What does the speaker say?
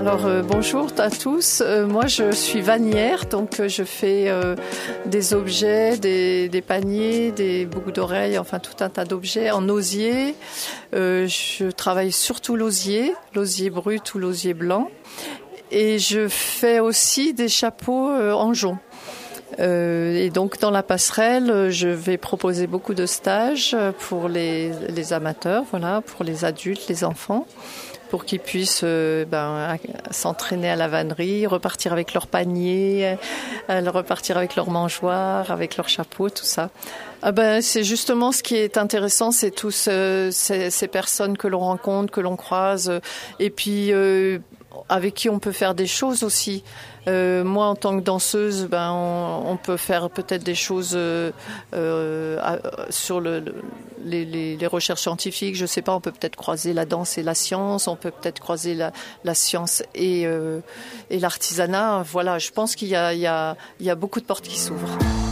Alors bonjour à tous, moi je suis vannière, donc je fais des objets, des paniers, des boucles d'oreilles, enfin tout un tas d'objets en osier. Je travaille surtout l'osier brut ou l'osier blanc. Et je fais aussi des chapeaux en jonc. Et donc dans la passerelle, je vais proposer beaucoup de stages pour les amateurs, voilà, pour les adultes, les enfants, pour qu'ils puissent s'entraîner à la vannerie, repartir avec leur panier, repartir avec leur mangeoire, avec leur chapeau, tout ça. C'est justement ce qui est intéressant, c'est tous ces personnes que l'on rencontre, que l'on croise, et puis avec qui on peut faire des choses aussi. Moi, en tant que danseuse, on peut faire peut-être des choses sur les recherches scientifiques. Je sais pas, on peut peut-être croiser la danse et la science. On peut peut-être croiser la science et l'artisanat. Voilà, je pense qu'il y a beaucoup de portes qui s'ouvrent.